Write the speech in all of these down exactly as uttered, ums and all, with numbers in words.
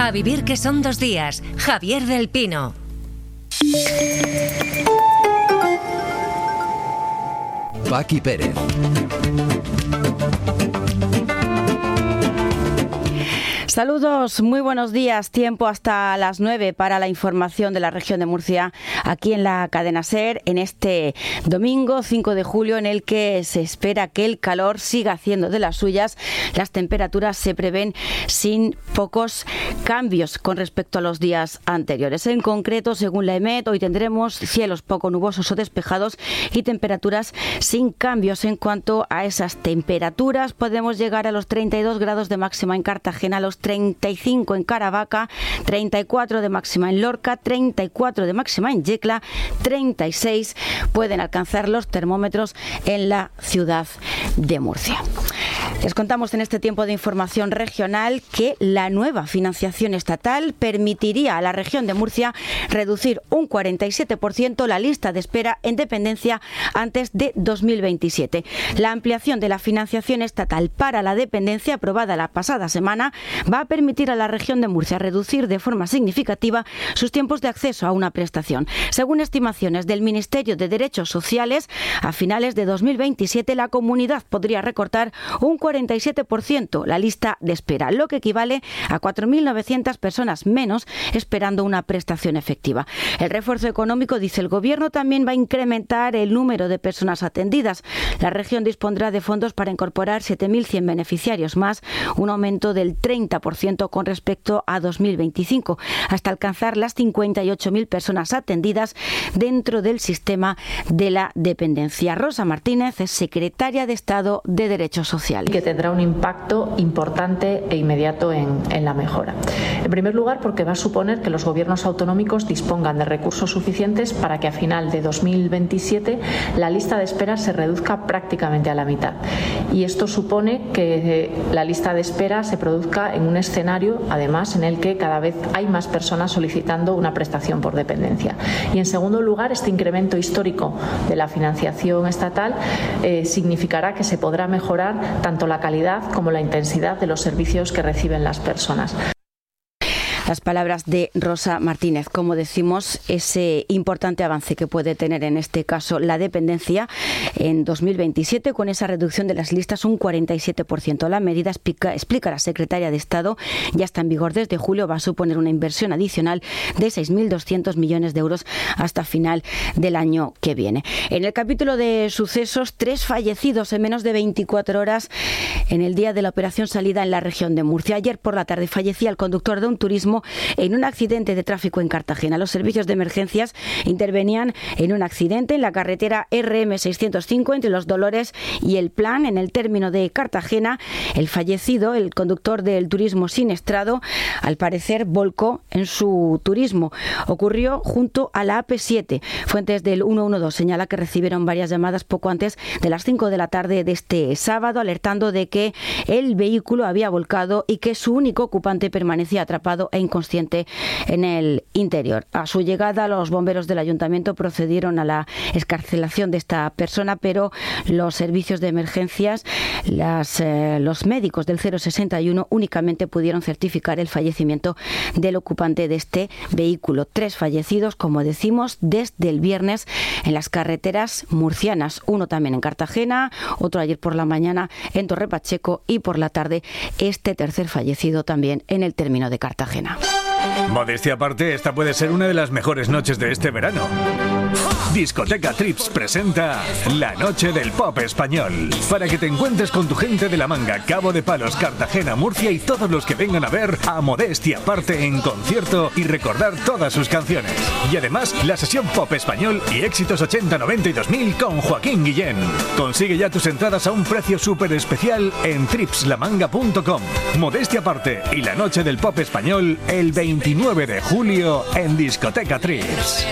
A vivir que son dos días. Javier del Pino. Paqui Pérez. Saludos, muy buenos días. Tiempo hasta las nueve para la información de la región de Murcia, aquí en la cadena SER, en este domingo cinco de julio, en el que se espera que el calor siga haciendo de las suyas. Las temperaturas se prevén sin pocos cambios con respecto a los días anteriores. En concreto, según la EMET, hoy tendremos cielos poco nubosos o despejados y temperaturas sin cambios. En cuanto a esas temperaturas, podemos llegar a los treinta y dos grados de máxima en Cartagena, a los treinta y cinco en Caravaca, treinta y cuatro de máxima en Lorca, treinta y cuatro de máxima en Yecla, treinta y seis pueden alcanzar los termómetros en la ciudad de Murcia. Les contamos en este tiempo de información regional que la nueva financiación estatal permitiría a la región de Murcia reducir un cuarenta y siete por ciento la lista de espera en dependencia antes de dos mil veintisiete. La ampliación de la financiación estatal para la dependencia, aprobada la pasada semana, va a permitir a la región de Murcia reducir de forma significativa sus tiempos de acceso a una prestación. Según estimaciones del Ministerio de Derechos Sociales, a finales de dos mil veintisiete la comunidad podría recortar un cuarenta y siete por ciento la lista de espera, lo que equivale a cuatro mil novecientas personas menos esperando una prestación efectiva. El refuerzo económico, dice el Gobierno, también va a incrementar el número de personas atendidas. La región dispondrá de fondos para incorporar siete mil cien beneficiarios más, un aumento del treinta por ciento con respecto a dos mil veinticinco, hasta alcanzar las cincuenta y ocho mil personas atendidas dentro del sistema de la dependencia. Rosa Martínez es secretaria de Estado de Derechos Sociales. Que tendrá un impacto importante e inmediato en, en la mejora. En primer lugar, porque va a suponer que los gobiernos autonómicos dispongan de recursos suficientes para que a final de dos mil veintisiete la lista de espera se reduzca prácticamente a la mitad. Y esto supone que la lista de espera se produzca en un escenario, además, en el que cada vez hay más personas solicitando una prestación por dependencia. Y en segundo lugar, este incremento histórico de la financiación estatal eh, significará que se podrá mejorar tanto la calidad como la intensidad de los servicios que reciben las personas. Las palabras de Rosa Martínez, como decimos, ese importante avance que puede tener en este caso la dependencia en dos mil veintisiete con esa reducción de las listas un cuarenta y siete por ciento. La medida, explica, explica la secretaria de Estado, ya está en vigor desde julio, va a suponer una inversión adicional de seis mil doscientos millones de euros hasta final del año que viene. En el capítulo de sucesos, tres fallecidos en menos de veinticuatro horas en el día de la operación salida en la región de Murcia. Ayer por la tarde fallecía el conductor de un turismo en un accidente de tráfico en Cartagena. Los servicios de emergencias intervenían en un accidente en la carretera R M seiscientos cinco entre Los Dolores y El Plan, en el término de Cartagena. El fallecido, el conductor del turismo siniestrado, al parecer volcó en su turismo. Ocurrió junto a la A P siete. Fuentes del ciento doce señala que recibieron varias llamadas poco antes de las cinco de la tarde de este sábado, alertando de que el vehículo había volcado y que su único ocupante permanecía atrapado e inconsciente en el interior. A su llegada, los bomberos del ayuntamiento procedieron a la excarcelación de esta persona, pero los servicios de emergencias, las, eh, los médicos del cero sesenta y uno únicamente pudieron certificar el fallecimiento del ocupante de este vehículo. Tres fallecidos, como decimos, desde el viernes en las carreteras murcianas. Uno también en Cartagena, otro ayer por la mañana en Torre Pacheco y por la tarde este tercer fallecido también en el término de Cartagena. Modestia aparte, esta puede ser una de las mejores noches de este verano. Discoteca Trips presenta la noche del pop español, para que te encuentres con tu gente de La Manga, Cabo de Palos, Cartagena, Murcia y todos los que vengan a ver a Modestia aparte en concierto y recordar todas sus canciones. Y además, la sesión pop español y éxitos ochenta, noventa y dos mil con Joaquín Guillén. Consigue ya tus entradas a un precio súper especial en trips la manga punto com. Modestia aparte y la noche del pop español el veintinueve de julio en Discoteca Trips.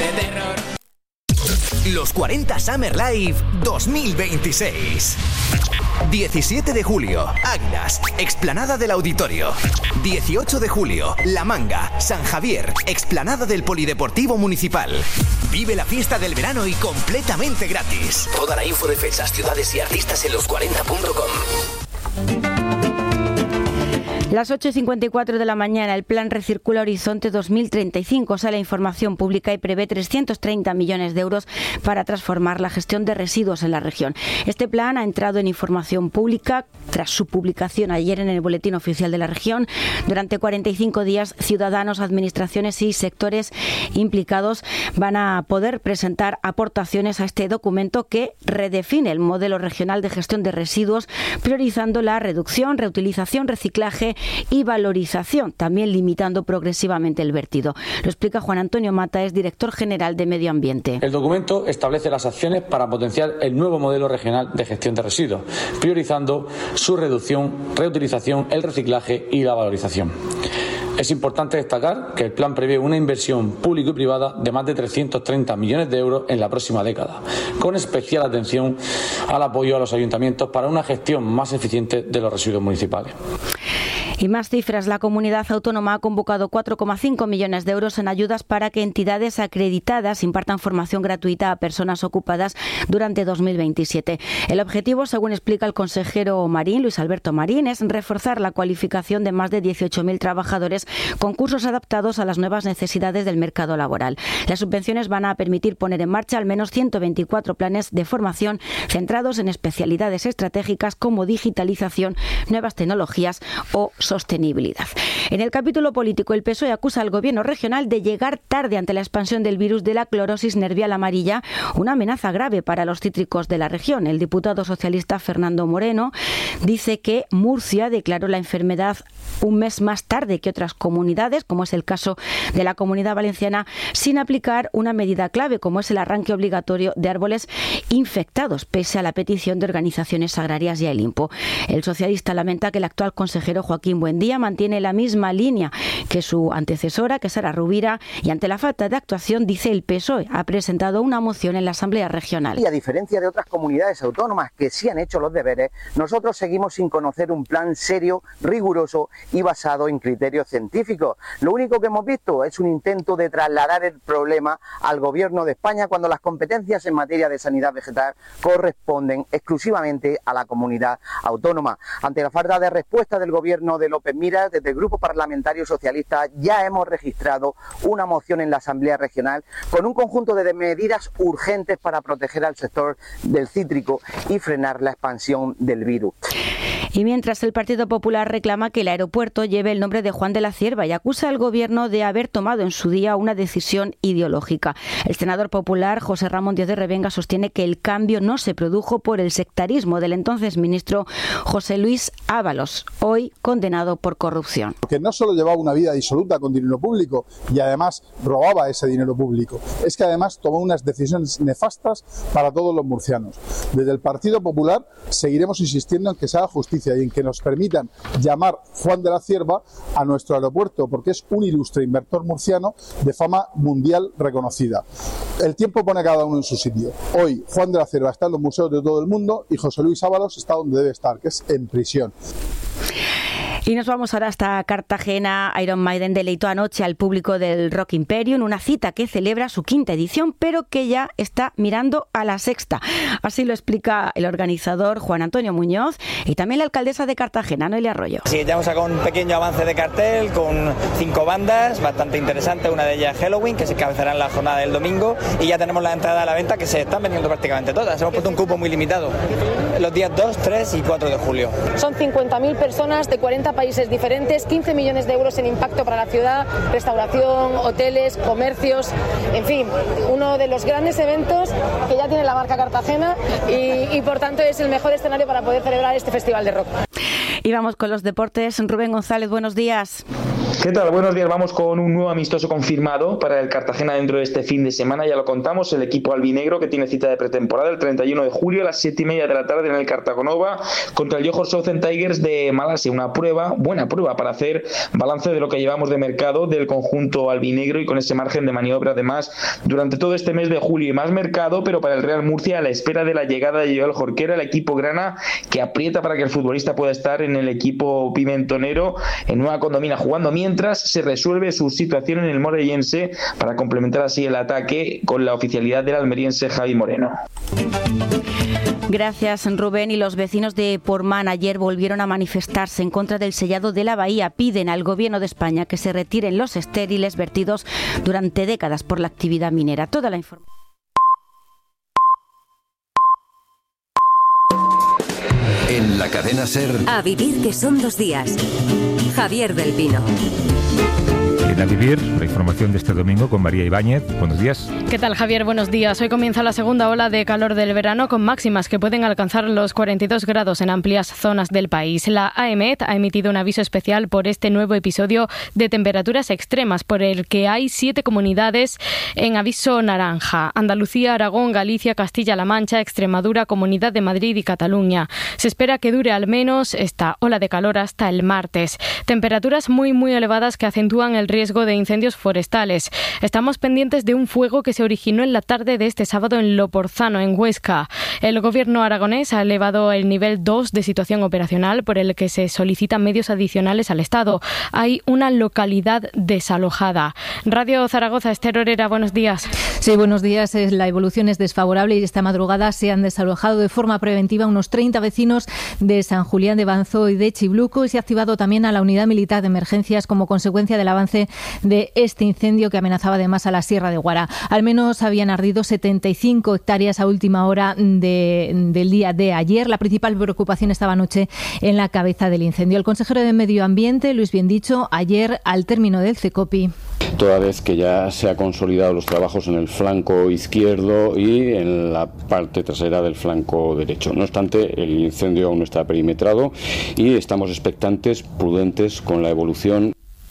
Los cuarenta Summer Live dos mil veintiséis. diecisiete de julio, Águilas, Explanada del Auditorio. dieciocho de julio, La Manga, San Javier, Explanada del Polideportivo Municipal. Vive la fiesta del verano y completamente gratis. Toda la info de fechas, ciudades y artistas en los cuarenta punto com. Las ocho y cincuenta y cuatro de la mañana, el Plan Recircula Horizonte dos mil treinta y cinco sale a información pública y prevé trescientos treinta millones de euros para transformar la gestión de residuos en la región. Este plan ha entrado en información pública tras su publicación ayer en el Boletín Oficial de la región. Durante cuarenta y cinco días, ciudadanos, administraciones y sectores implicados van a poder presentar aportaciones a este documento que redefine el modelo regional de gestión de residuos, priorizando la reducción, reutilización, reciclaje y valorización, también limitando progresivamente el vertido. Lo explica Juan Antonio Mata, es director general de Medio Ambiente. El documento establece las acciones para potenciar el nuevo modelo regional de gestión de residuos, priorizando su reducción, reutilización, el reciclaje y la valorización. Es importante destacar que el plan prevé una inversión pública y privada de más de trescientos treinta millones de euros en la próxima década, con especial atención al apoyo a los ayuntamientos para una gestión más eficiente de los residuos municipales. Y más cifras. La comunidad autónoma ha convocado cuatro coma cinco millones de euros en ayudas para que entidades acreditadas impartan formación gratuita a personas ocupadas durante dos mil veintisiete. El objetivo, según explica el consejero Marín, Luis Alberto Marín, es reforzar la cualificación de más de dieciocho mil trabajadores con cursos adaptados a las nuevas necesidades del mercado laboral. Las subvenciones van a permitir poner en marcha al menos ciento veinticuatro planes de formación centrados en especialidades estratégicas como digitalización, nuevas tecnologías o sostenibilidad. En el capítulo político, el P S O E acusa al gobierno regional de llegar tarde ante la expansión del virus de la clorosis nervial amarilla, una amenaza grave para los cítricos de la región. El diputado socialista Fernando Moreno dice que Murcia declaró la enfermedad un mes más tarde que otras comunidades, como es el caso de la Comunidad Valenciana, sin aplicar una medida clave como es el arranque obligatorio de árboles infectados, pese a la petición de organizaciones agrarias y el INPO. El socialista lamenta que el actual consejero Joaquín Buendía mantiene la misma línea que su antecesora, que es Sara Rubira, y ante la falta de actuación, dice el P S O E, ha presentado una moción en la Asamblea Regional. Y a diferencia de otras comunidades autónomas que sí han hecho los deberes, nosotros seguimos sin conocer un plan serio, riguroso y basado en criterios científicos. Lo único que hemos visto es un intento de trasladar el problema al Gobierno de España cuando las competencias en materia de sanidad vegetal corresponden exclusivamente a la comunidad autónoma. Ante la falta de respuesta del Gobierno de López Miras, desde el Grupo Parlamentario Socialista ya hemos registrado una moción en la Asamblea Regional con un conjunto de medidas urgentes para proteger al sector del cítrico y frenar la expansión del virus. Y mientras, el Partido Popular reclama que el aeropuerto lleve el nombre de Juan de la Cierva y acusa al Gobierno de haber tomado en su día una decisión ideológica. El senador popular José Ramón Díaz de Revenga sostiene que el cambio no se produjo por el sectarismo del entonces ministro José Luis Ábalos, hoy condenado por corrupción. Que no solo llevaba una vida disoluta con dinero público y además robaba ese dinero público, es que además tomó unas decisiones nefastas para todos los murcianos. Desde el Partido Popular seguiremos insistiendo en que se haga justicia y en que nos permitan llamar Juan de la Cierva a nuestro aeropuerto, porque es un ilustre inversor murciano de fama mundial reconocida. El tiempo pone a cada uno en su sitio. Hoy Juan de la Cierva está en los museos de todo el mundo y José Luis Ábalos está donde debe estar, que es en prisión. Y nos vamos ahora hasta Cartagena. Iron Maiden deleitó anoche al público del Rock Imperium, una cita que celebra su quinta edición, pero que ya está mirando a la sexta. Así lo explica el organizador Juan Antonio Muñoz y también la alcaldesa de Cartagena, Noelia Arroyo. Sí, ya hemos sacado un pequeño avance de cartel con cinco bandas, bastante interesante, una de ellas Halloween, que se cabezará en la jornada del domingo, y ya tenemos la entrada a la venta que se están vendiendo prácticamente todas. Hemos puesto un cupo muy limitado, los días dos, tres y cuatro de julio. Son cincuenta mil personas de cuarenta países diferentes, quince millones de euros en impacto para la ciudad, restauración, hoteles, comercios, en fin, uno de los grandes eventos que ya tiene la marca Cartagena y, y por tanto es el mejor escenario para poder celebrar este festival de rock. Y vamos con los deportes. Rubén González, buenos días. ¿Qué tal? Buenos días. Vamos con un nuevo amistoso confirmado para el Cartagena dentro de este fin de semana. Ya lo contamos, el equipo albinegro que tiene cita de pretemporada el treinta y uno de julio a las siete y media de la tarde en el Cartagonova contra el Johor Southern Tigers de Malasia. Una prueba, buena prueba para hacer balance de lo que llevamos de mercado del conjunto albinegro y con ese margen de maniobra además durante todo este mes de julio. Y más mercado, pero para el Real Murcia a la espera de la llegada de Joel Jorquera, el equipo grana que aprieta para que el futbolista pueda estar en el equipo pimentonero en Nueva Condomina jugando mientras se resuelve su situación en el morellense para complementar así el ataque con la oficialidad del almeriense Javi Moreno. Gracias, Rubén. Y los vecinos de Portmán ayer volvieron a manifestarse en contra del sellado de la bahía. Piden al Gobierno de España que se retiren los estériles vertidos durante décadas por la actividad minera. Toda la información. En la cadena SER. A vivir que son dos días. Javier del Pino. En A Vivir, la información de este domingo con María Ibáñez. Buenos días. ¿Qué tal, Javier? Buenos días. Hoy comienza la segunda ola de calor del verano con máximas que pueden alcanzar los cuarenta y dos grados en amplias zonas del país. La AEMET ha emitido un aviso especial por este nuevo episodio de temperaturas extremas, por el que hay siete comunidades en aviso naranja: Andalucía, Aragón, Galicia, Castilla-La Mancha, Extremadura, Comunidad de Madrid y Cataluña. Se espera que dure al menos esta ola de calor hasta el martes. Temperaturas muy, muy elevadas que acentúan el riesgo de incendios forestales. Estamos pendientes de un fuego que se originó en la tarde de este sábado en Loporzano, en Huesca. El gobierno aragonés ha elevado el nivel dos de situación operacional, por el que se solicitan medios adicionales al Estado. Hay una localidad desalojada. Radio Zaragoza, Esther Orera, buenos días. Sí, buenos días. La evolución es desfavorable y esta madrugada se han desalojado de forma preventiva unos treinta vecinos de San Julián de Banzo y de Chibluco, y se ha activado también a la unidad militar de emergencias como consecuencia del avance de este incendio que amenazaba además a la Sierra de Guara. Al menos habían ardido setenta y cinco hectáreas a última hora de, del día de ayer. La principal preocupación estaba anoche en la cabeza del incendio. El consejero de Medio Ambiente, Luis Biendicho, ayer al término del CECOPI. Toda vez que ya se han consolidado los trabajos en el flanco izquierdo y en la parte trasera del flanco derecho. No obstante, el incendio aún no está perimetrado y estamos expectantes, prudentes con la evolución.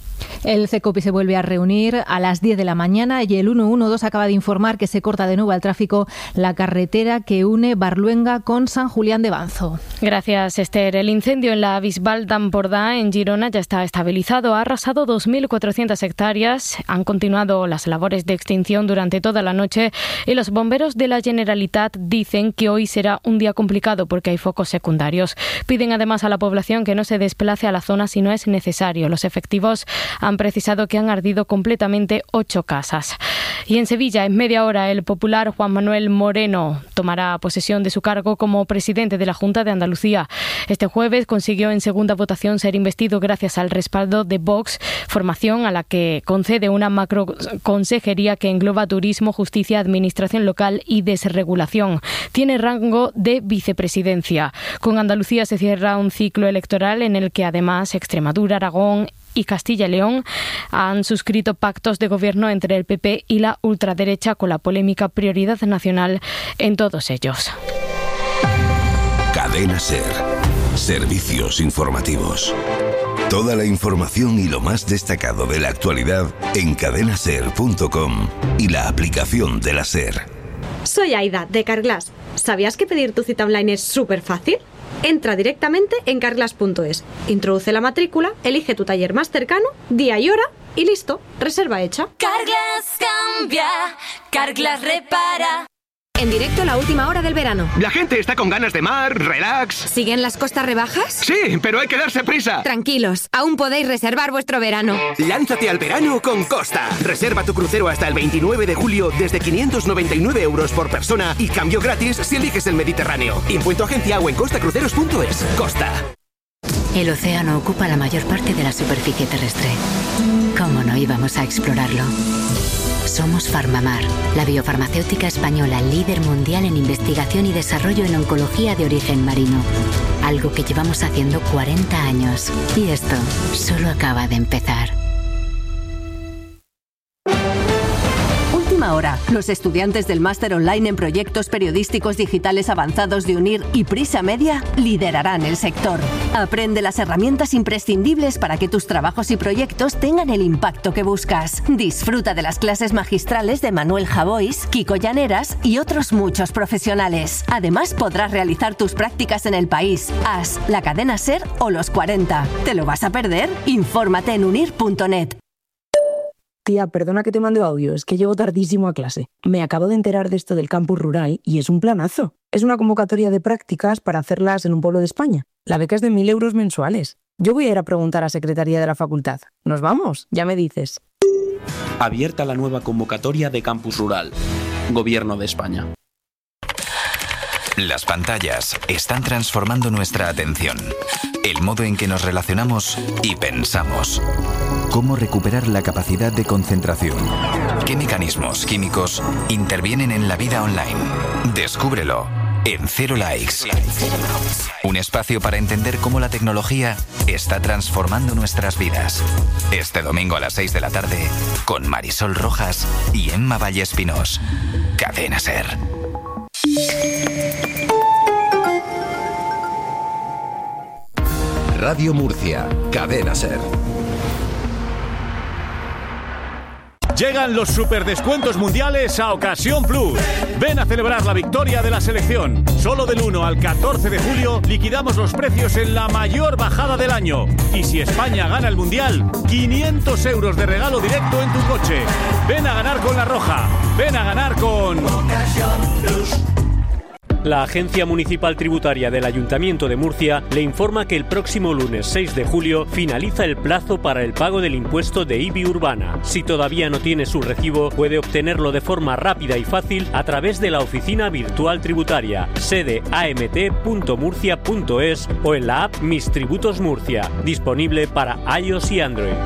El CECOPI se vuelve a reunir a las diez de la mañana y el ciento doce acaba de informar que se corta de nuevo al tráfico la carretera que une Barluenga con San Julián de Banzo. Gracias, Esther. El incendio en la Bisbal d'Empordà, en Girona, ya está estabilizado. Ha arrasado dos mil cuatrocientas hectáreas. Han continuado las labores de extinción durante toda la noche y los bomberos de la Generalitat dicen que hoy será un día complicado porque hay focos secundarios. Piden además a la población que no se desplace a la zona si no es necesario. Los efectivos han precisado que han ardido completamente ocho casas. Y en Sevilla, en media hora, el popular Juan Manuel Moreno tomará posesión de su cargo como presidente de la Junta de Andalucía. Este jueves consiguió en segunda votación ser investido gracias al respaldo de Vox, formación a la que concede una macroconsejería que engloba turismo, justicia, administración local y desregulación. Tiene rango de vicepresidencia. Con Andalucía se cierra un ciclo electoral en el que además Extremadura, Aragón y Castilla y León han suscrito pactos de gobierno entre el P P y la ultraderecha, con la polémica prioridad nacional en todos ellos. Cadena SER. Servicios informativos. Toda la información y lo más destacado de la actualidad en cadena ser punto com y la aplicación de la SER. Soy Aida, de Carglass. ¿Sabías que pedir tu cita online es súper fácil? Entra directamente en carglass punto es, introduce la matrícula, elige tu taller más cercano, día y hora y listo, reserva hecha. Carglass cambia, Carglass repara. En directo la última hora del verano. La gente está con ganas de mar, relax. ¿Siguen las costas rebajas? Sí, pero hay que darse prisa. Tranquilos, aún podéis reservar vuestro verano. Lánzate al verano con Costa. Reserva tu crucero hasta el veintinueve de julio desde quinientos noventa y nueve euros por persona y cambio gratis si eliges el Mediterráneo. Impuesto agencia o en costa cruceros punto es. Costa. El océano ocupa la mayor parte de la superficie terrestre. ¿Cómo no íbamos a explorarlo? Somos Farmamar, la biofarmacéutica española líder mundial en investigación y desarrollo en oncología de origen marino. Algo que llevamos haciendo cuarenta años. Y esto solo acaba de empezar. Ahora, los estudiantes del máster online en proyectos periodísticos digitales avanzados de UNIR y Prisa Media liderarán el sector. Aprende las herramientas imprescindibles para que tus trabajos y proyectos tengan el impacto que buscas. Disfruta de las clases magistrales de Manuel Javois, Kiko Llaneras y otros muchos profesionales. Además, podrás realizar tus prácticas en el país, A S, la cadena SER o los cuarenta. ¿Te lo vas a perder? Infórmate en unir punto net. Tía, perdona que te mande audio, es que llego tardísimo a clase. Me acabo de enterar de esto del campus rural y es un planazo. Es una convocatoria de prácticas para hacerlas en un pueblo de España. La beca es de mil euros mensuales. Yo voy a ir a preguntar a Secretaría de la Facultad. ¿Nos vamos? Ya me dices. Abierta la nueva convocatoria de campus rural. Gobierno de España. Las pantallas están transformando nuestra atención, el modo en que nos relacionamos y pensamos. ¿Cómo recuperar la capacidad de concentración? ¿Qué mecanismos químicos intervienen en la vida online? Descúbrelo en Cero Likes. Un espacio para entender cómo la tecnología está transformando nuestras vidas. Este domingo a las seis de la tarde, con Marisol Rojas y Emma Vallespinós. Cadena SER. Radio Murcia, Cadena SER. Llegan los superdescuentos mundiales a Ocasión Plus. Ven a celebrar la victoria de la selección. Solo del uno al catorce de julio liquidamos los precios en la mayor bajada del año. Y si España gana el mundial, quinientos euros de regalo directo en tu coche. Ven a ganar con La Roja. Ven a ganar con Ocasión Plus. La Agencia Municipal Tributaria del Ayuntamiento de Murcia le informa que el próximo lunes seis de julio finaliza el plazo para el pago del impuesto de I B I urbana. Si todavía no tiene su recibo, puede obtenerlo de forma rápida y fácil a través de la Oficina Virtual Tributaria, sede a m t punto murcia punto es o en la app Mis Tributos Murcia, disponible para iOS y Android.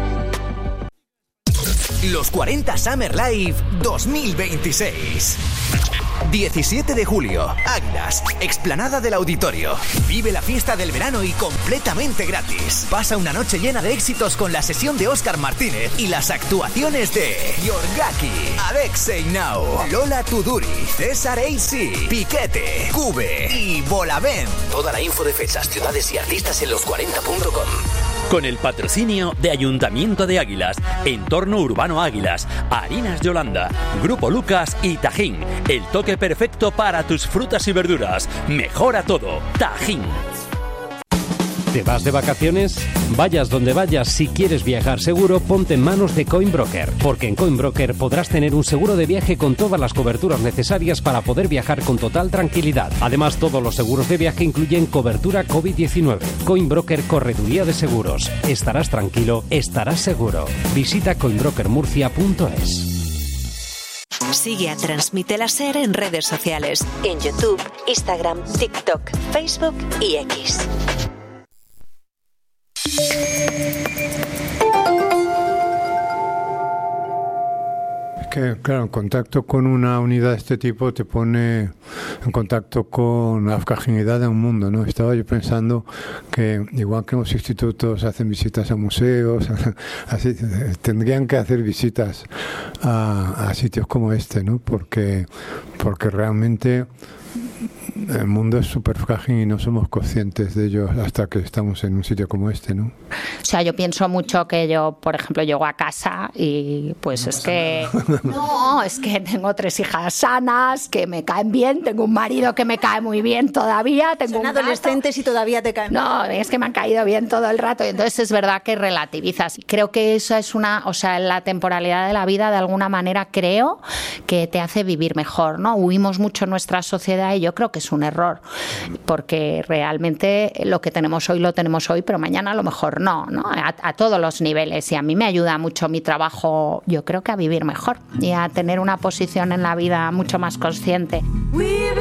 Los cuarenta Summer Live dos mil veintiséis. diecisiete de julio, Águilas, explanada del Auditorio. Vive la fiesta del verano y completamente gratis. Pasa una noche llena de éxitos con la sesión de Óscar Martínez y las actuaciones de Yorgaki, Alexei Now, Lola Tuduri, César A C, Piquete, Cube y Bolavent. Toda la info de fechas, ciudades y artistas en los cuarenta punto com. Con el patrocinio de Ayuntamiento de Águilas, Entorno Urbano Águilas, Harinas Yolanda, Grupo Lucas y Tajín. El toque perfecto para tus frutas y verduras. Mejora todo. Tajín. ¿Te vas de vacaciones? Vayas donde vayas, si quieres viajar seguro, ponte en manos de Coinbroker, porque en Coinbroker podrás tener un seguro de viaje con todas las coberturas necesarias para poder viajar con total tranquilidad. Además, todos los seguros de viaje incluyen cobertura covid diecinueve. Coinbroker Correduría de Seguros. Estarás tranquilo, estarás seguro. Visita coinbroker murcia punto es. Sigue a Transmite la SER en redes sociales, en YouTube, Instagram, TikTok, Facebook y X. Que, claro, en contacto con una unidad de este tipo te pone en contacto con la fragilidad de un mundo, ¿no? Estaba yo pensando que igual que los institutos hacen visitas a museos, así tendrían que hacer visitas a, a sitios como este, ¿no? Porque, porque realmente el mundo es súper frágil y no somos conscientes de ello hasta que estamos en un sitio como este, ¿no? O sea, yo pienso mucho que yo, por ejemplo, llego a casa y pues no es que... Nada. No, es que tengo tres hijas sanas, que me caen bien, tengo un marido que me cae muy bien todavía, tengo Son un adolescentes gato. Y todavía te caen bien. No, es que me han caído bien todo el rato y entonces es verdad que relativizas. Creo que eso es una... O sea, la temporalidad de la vida, de alguna manera, creo que te hace vivir mejor, ¿no? Huimos mucho en nuestra sociedad y yo creo que es un error, porque realmente lo que tenemos hoy lo tenemos hoy, pero mañana a lo mejor no, ¿no? A, a todos los niveles, y a mí me ayuda mucho mi trabajo, yo creo que a vivir mejor y a tener una posición en la vida mucho más consciente.